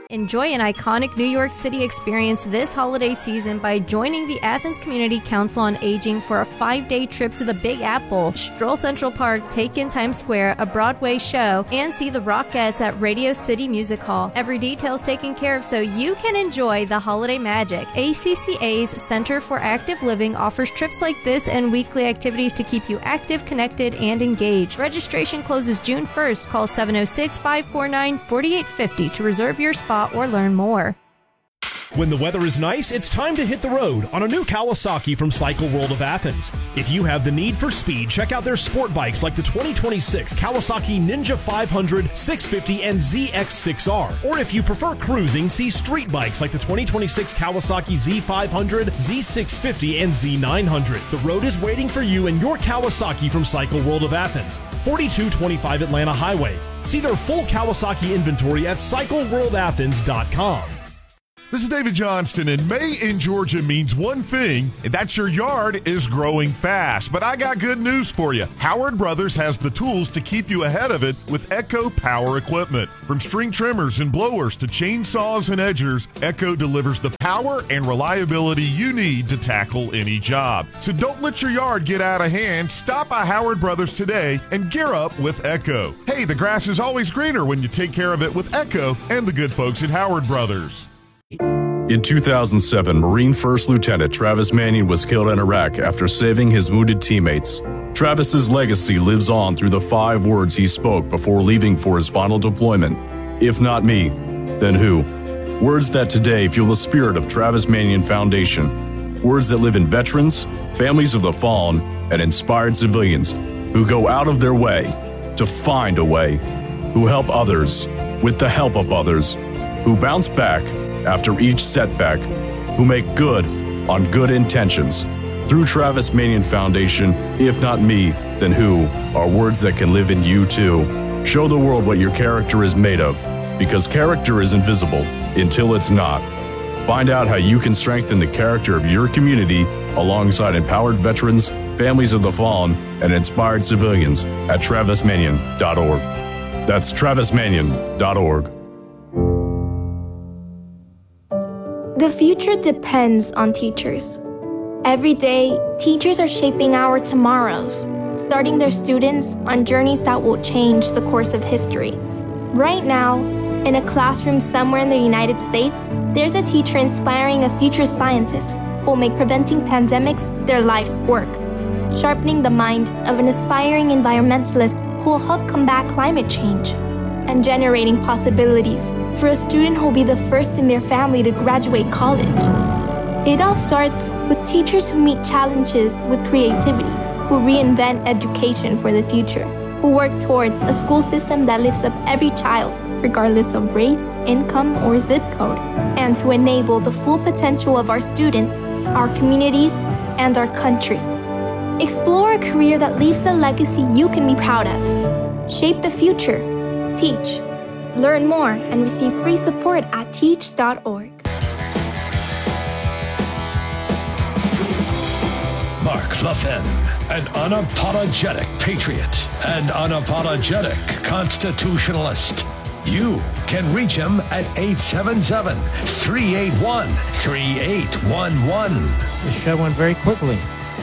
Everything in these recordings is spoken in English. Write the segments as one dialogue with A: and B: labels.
A: Enjoy an iconic New York City experience this holiday season by joining the Athens Community Council on Aging for a 5-day trip to the Big Apple, stroll Central Park, take in Times Square, a Broadway show, and see the Rockettes at Radio City Music Hall. Every detail is taken care of so you can enjoy the holiday magic. ACCA's Center for Active Living offers trips like this and weekly activities to keep you active, connected, and engaged. Registration closes June 1st. Call 706-549-4850 to reserve your spot or learn more.
B: When the weather is nice, it's time to hit the road on a new Kawasaki from Cycle World of Athens. If you have the need for speed, check out their sport bikes like the 2026 Kawasaki Ninja 500, 650, and ZX6R. Or if you prefer cruising, see street bikes like the 2026 Kawasaki Z500, Z650, and Z900. The road is waiting for you and your Kawasaki from Cycle World of Athens, 4225 Atlanta Highway. See their full Kawasaki inventory at CycleWorldAthens.com.
C: This is David Johnston, and May in Georgia means one thing, and that's your yard is growing fast. But I got good news for you. Howard Brothers has the tools to keep you ahead of it with Echo Power Equipment. From string trimmers and blowers to chainsaws and edgers, Echo delivers the power and reliability you need to tackle any job. So don't let your yard get out of hand. Stop by Howard Brothers today and gear up with Echo. Hey, the grass is always greener when you take care of it with Echo and the good folks at Howard Brothers.
D: In 2007, Marine First Lieutenant Travis Manion was killed in Iraq after saving his wounded teammates. Travis's legacy lives on through the 5 words he spoke before leaving for his final deployment. If not me, then who? Words that today fuel the spirit of Travis Manion Foundation. Words that live in veterans, families of the fallen, and inspired civilians who go out of their way to find a way, who help others with the help of others, who bounce back after each setback, who make good on good intentions. Through Travis Manion Foundation, if not me, then who, are words that can live in you too. Show the world what your character is made of, because character is invisible until it's not. Find out how you can strengthen the character of your community alongside empowered veterans, families of the fallen, and inspired civilians at travismanion.org. That's travismanion.org.
E: The future depends on teachers. Every day, teachers are shaping our tomorrows, starting their students on journeys that will change the course of history. Right now, in a classroom somewhere in the United States, there's a teacher inspiring a future scientist who will make preventing pandemics their life's work, sharpening the mind of an aspiring environmentalist who will help combat climate change, and generating possibilities for a student who will be the first in their family to graduate college. It all starts with teachers who meet challenges with creativity, who reinvent education for the future, who work towards a school system that lifts up every child, regardless of race, income, or zip code, and who enable the full potential of our students, our communities, and our country. Explore a career that leaves a legacy you can be proud of. Shape the future. Teach. Learn more and receive free support at teach.org.
F: Mark Levin, an unapologetic patriot and unapologetic constitutionalist. You can reach him at 877-381-3811.
G: The show went very quickly.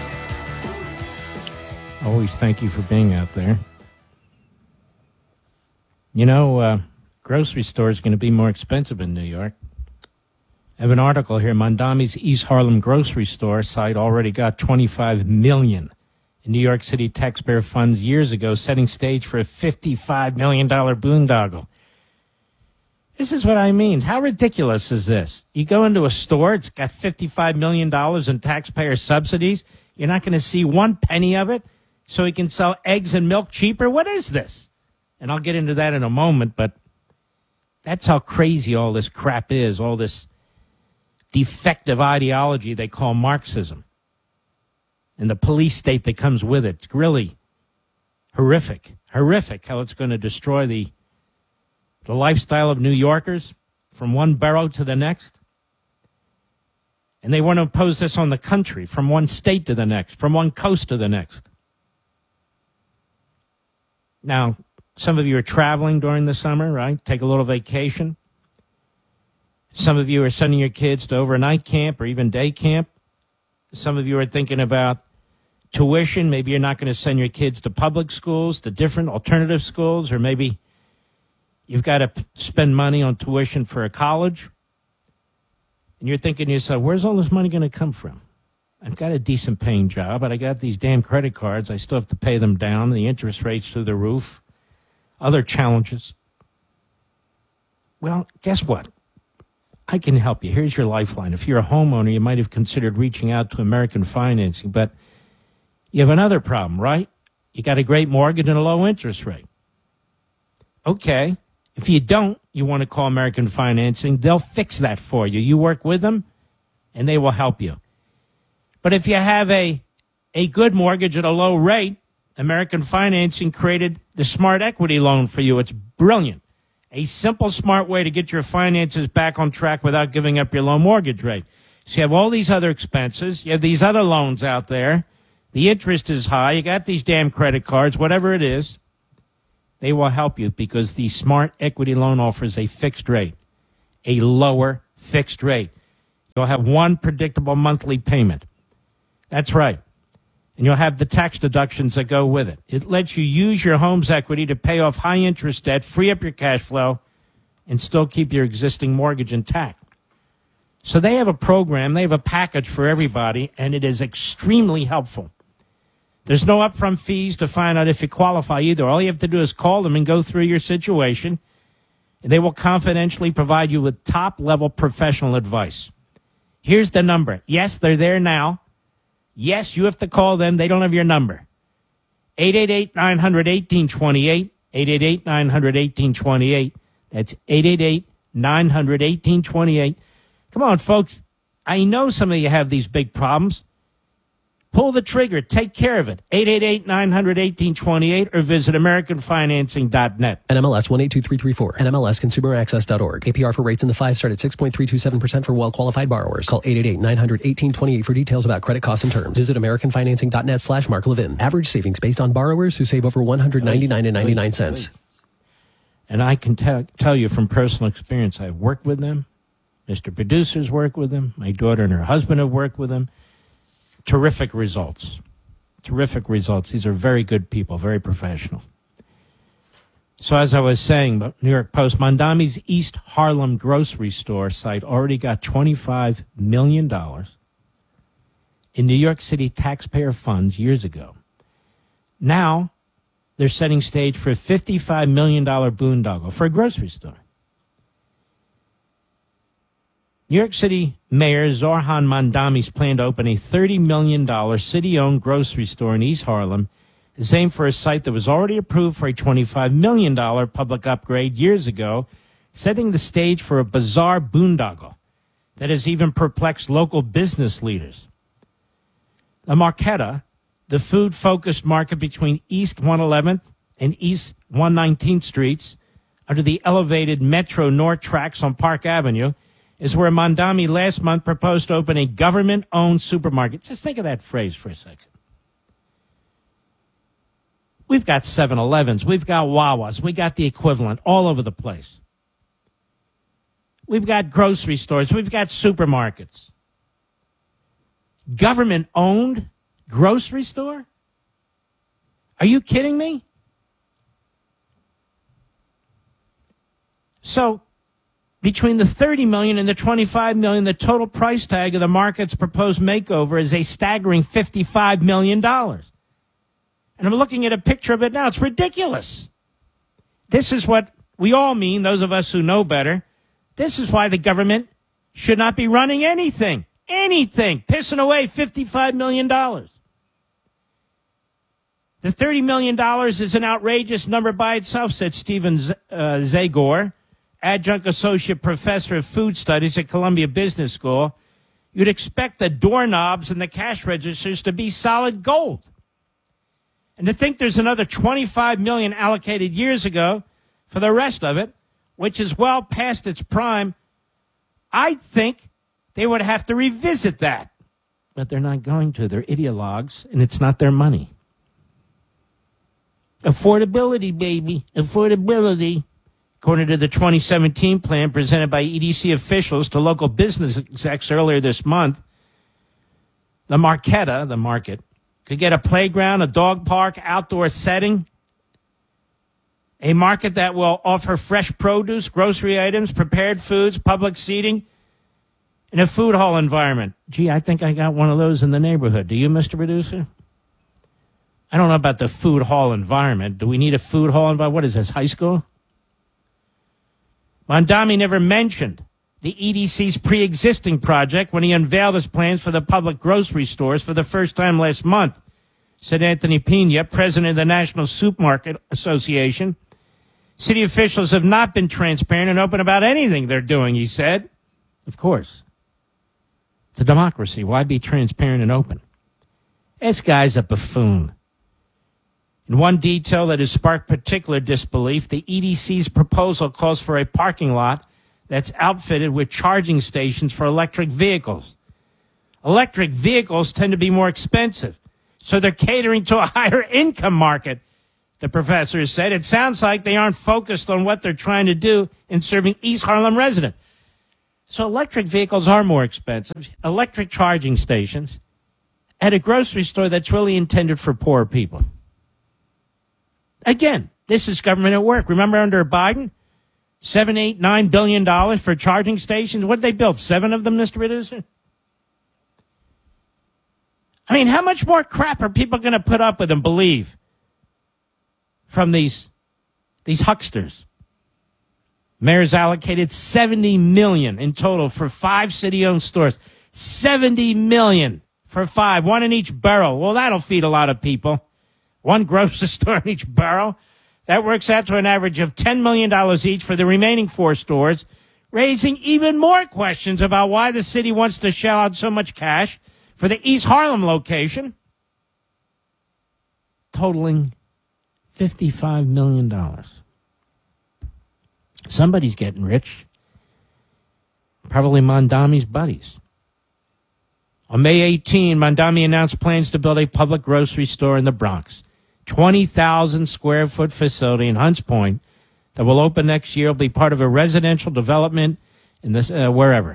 G: Always thank you for being out there. You know, grocery store is going to be more expensive in New York. I have an article here. Mondami's East Harlem grocery store site already got $25 million in New York City taxpayer funds years ago, setting stage for a $55 million boondoggle. This is what I mean. How ridiculous is this? You go into a store, it's got $55 million in taxpayer subsidies. You're not going to see one penny of it, so he can sell eggs and milk cheaper? What is this? And I'll get into that in a moment, but that's how crazy all this crap is, all this defective ideology they call Marxism, and the police state that comes with it. It's really horrific how it's going to destroy the lifestyle of New Yorkers from one borough to the next. And they want to impose this on the country, from one state to the next, from one coast to the next. Now, some of you are traveling during the summer, right? Take a little vacation. Some of you are sending your kids to overnight camp or even day camp. Some of you are thinking about tuition. Maybe you're not going to send your kids to public schools, to different alternative schools, or maybe you've got to spend money on tuition for a college. And you're thinking to yourself, where's all this money going to come from? I've got a decent paying job, but I got these damn credit cards. I still have to pay them down. The interest rates through the roof. Other challenges. Well, guess what? I can help you. Here's your lifeline. If you're a homeowner, you might have considered reaching out to American Financing, but you have another problem, right? You got a great mortgage and a low interest rate. Okay. If you don't, you want to call American Financing. They'll fix that for you. You work with them, and they will help you. But if you have a good mortgage at a low rate, American Financing created the Smart Equity Loan for you. It's brilliant. A simple, smart way to get your finances back on track without giving up your low mortgage rate. So you have all these other expenses. You have these other loans out there. The interest is high. You got these damn credit cards, whatever it is. They will help you because the Smart Equity Loan offers a fixed rate, a lower fixed rate. You'll have one predictable monthly payment. That's right. And you'll have the tax deductions that go with it. It lets you use your home's equity to pay off high-interest debt, free up your cash flow, and still keep your existing mortgage intact. So they have a program, they have a package for everybody, and it is extremely helpful. There's no upfront fees to find out if you qualify either. All you have to do is call them and go through your situation, and they will confidentially provide you with top-level professional advice. Here's the number. Yes, they're there now. Yes, you have to call them. They don't have your number. 888-900-1828. 888-900-1828. That's 888-900-1828. Come on, folks. I know some of you have these big problems. Pull the trigger. Take care of it. 888-900-1828 or visit AmericanFinancing.net.
H: NMLS 182334. NMLSConsumerAccess.org. APR for rates in the 5 start at 6.327% for well-qualified borrowers. Call 888-900-1828 for details about credit costs and terms. Visit AmericanFinancing.net/Mark Levin. Average savings based on borrowers who save over $199.99.
G: And I can tell you from personal experience, I've worked with them. Mr. Producers work with them. My daughter and her husband have worked with them. Terrific results. Terrific results. These are very good people, very professional. So as I was saying, New York Post, Mondami's East Harlem grocery store site already got $25 million in New York City taxpayer funds years ago. Now they're setting stage for a $55 million boondoggle for a grocery store. New York City Mayor Zohran Mondami's plan to open a $30 million city-owned grocery store in East Harlem is aimed for a site that was already approved for a $25 million public upgrade years ago, setting the stage for a bizarre boondoggle that has even perplexed local business leaders. La Marquetta, the food-focused market between East 111th and East 119th Streets, under the elevated Metro North tracks on Park Avenue, is where Mondami last month proposed to open a government-owned supermarket. Just think of that phrase for a second. We've got 7-Elevens. We've got Wawas. We got the equivalent all over the place. We've got grocery stores. We've got supermarkets. Government-owned grocery store? Are you kidding me? So, between the $30 million and the $25 million, the total price tag of the market's proposed makeover is a staggering $55 million. And I'm looking at a picture of it now. It's ridiculous. This is what we all mean, those of us who know better. This is why the government should not be running anything. Anything. Pissing away $55 million. The $30 million is an outrageous number by itself, said Stephen Zagor, adjunct associate professor of food studies at Columbia Business School. You'd expect the doorknobs and the cash registers to be solid gold. And to think there's another $25 million allocated years ago for the rest of it, which is well past its prime, I think they would have to revisit that. But they're not going to. They're ideologues, and it's not their money. Affordability, baby. Affordability. According to the 2017 plan presented by EDC officials to local business execs earlier this month, the Marquetta, the market, could get a playground, a dog park, outdoor setting, a market that will offer fresh produce, grocery items, prepared foods, public seating, and a food hall environment. Gee, I think I got one of those in the neighborhood. Do you, Mr. Producer? I don't know about the food hall environment. Do we need a food hall environment? What is this, high school? Mondami never mentioned the EDC's pre-existing project when he unveiled his plans for the public grocery stores for the first time last month, said Anthony Pena, president of the National Supermarket Association. City officials have not been transparent and open about anything they're doing, he said. Of course. It's a democracy. Why be transparent and open? This guy's a buffoon. In one detail that has sparked particular disbelief, the EDC's proposal calls for a parking lot that's outfitted with charging stations for electric vehicles. Electric vehicles tend to be more expensive, so they're catering to a higher income market, the professor said. It sounds like they aren't focused on what they're trying to do in serving East Harlem residents. So electric vehicles are more expensive. Electric charging stations at a grocery store that's really intended for poor people. Again, this is government at work. Remember under Biden, $7, $8, $9 billion for charging stations? What did they build? 7 of them, Mr. Producer? I mean, how much more crap are people going to put up with and believe from these hucksters? Mayor's allocated $70 million in total for 5 city-owned stores. $70 million for 5, 1 in each borough. Well, that'll feed a lot of people. 1 grocery store in each borough. That works out to an average of $10 million each for the remaining 4 stores, raising even more questions about why the city wants to shell out so much cash for the East Harlem location, totaling $55 million. Somebody's getting rich. Probably Mondami's buddies. On May 18, Mondami announced plans to build a public grocery store in the Bronx. 20,000 square foot facility in Hunts Point that will open next year will be part of a residential development in this wherever.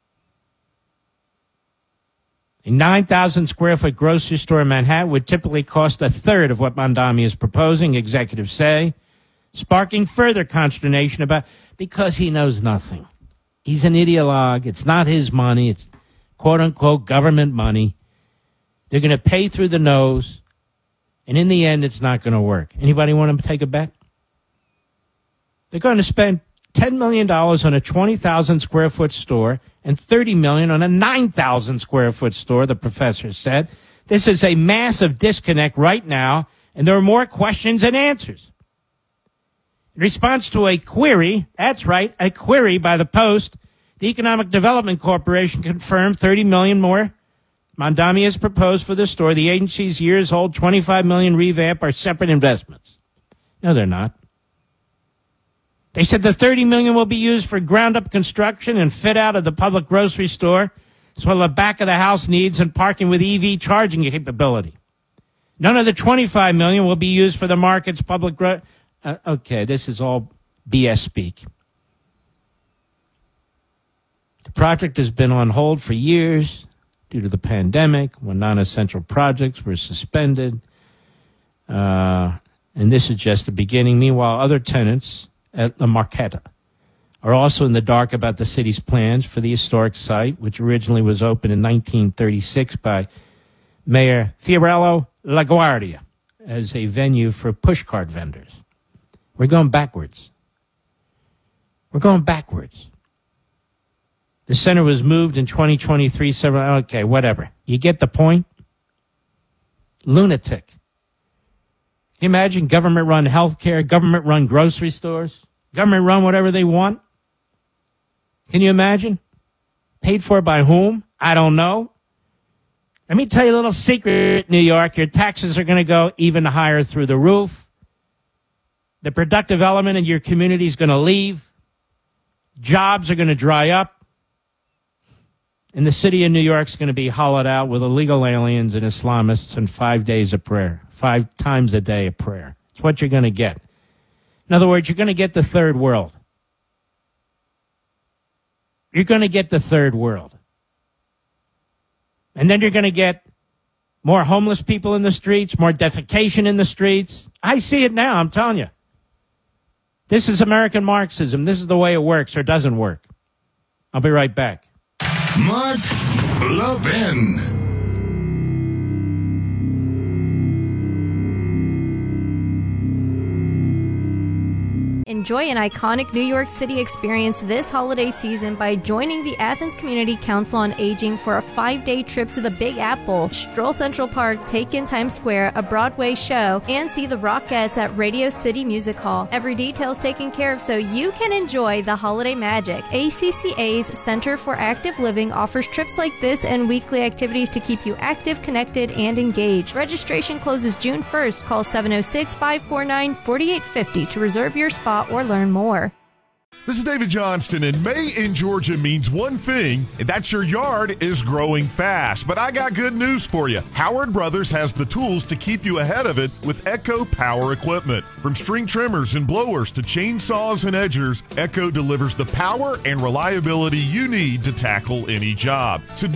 G: A 9,000 square foot grocery store in Manhattan would typically cost a third of what Mondami is proposing, executives say, sparking further consternation because he knows nothing. He's an ideologue. It's not his money. It's quote unquote government money. They're going to pay through the nose. And in the end, it's not going to work. Anybody want to take a bet? They're going to spend $10 million on a 20,000 square foot store and $30 million on a 9,000 square foot store, the professor said. This is a massive disconnect right now, and there are more questions than answers. In response to a query, that's right, a query by the Post, the Economic Development Corporation confirmed $30 million more Mondami has proposed for the store. The agency's years-old $25 million revamp are separate investments. No, they're not. They said the $30 million will be used for ground-up construction and fit-out of the public grocery store, as well as the back-of-the-house needs and parking with EV charging capability. None of the $25 million will be used for the market's public okay, this is all BS speak. The project has been on hold for years due to the pandemic, when non-essential projects were suspended. And this is just the beginning. Meanwhile, other tenants at La Marquetta are also in the dark about the city's plans for the historic site, which originally was opened in 1936 by Mayor Fiorello LaGuardia as a venue for pushcart vendors. We're going backwards. We're going backwards. The center was moved in 2023. Okay, whatever. You get the point? Lunatic. Can you imagine government-run healthcare, government-run grocery stores, government-run whatever they want? Can you imagine? Paid for by whom? I don't know. Let me tell you a little secret, New York. Your taxes are going to go even higher through the roof. The productive element in your community is going to leave. Jobs are going to dry up. And the city of New York is going to be hollowed out with illegal aliens and Islamists and 5 days of prayer, 5 times a day of prayer. It's what you're going to get. In other words, you're going to get the third world. you're going to get the third world. And then you're going to get more homeless people in the streets, more defecation in the streets. I see it now, I'm telling you. This is American Marxism. This is the way it works or doesn't work. I'll be right back.
F: Mark Levin.
A: Enjoy an iconic New York City experience this holiday season by joining the Athens Community Council on Aging for a 5-day trip to the Big Apple, stroll Central Park, take in Times Square, a Broadway show, and see the Rockettes at Radio City Music Hall. Every detail is taken care of so you can enjoy the holiday magic. ACCA's Center for Active Living offers trips like this and weekly activities to keep you active, connected, and engaged. Registration closes June 1st. Call 706-549-4850 to reserve your spot or learn more.
C: This is David Johnston, and May in Georgia means one thing, and that's your yard is growing fast. But I got good news for you. Howard Brothers has the tools to keep you ahead of it with Echo Power Equipment. From string trimmers and blowers to chainsaws and edgers, Echo delivers the power and reliability you need to tackle any job. So